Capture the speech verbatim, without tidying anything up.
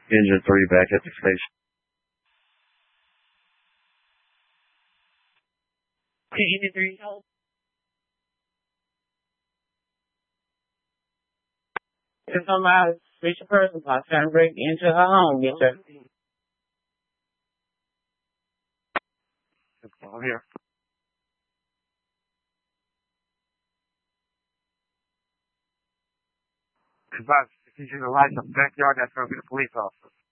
Engine three back at the station. Engine three, help. If somebody reach a person, I trying to break into her home, get her. I'm here. Advise, if he's in the lights of the backyard, that's going to be the police officer.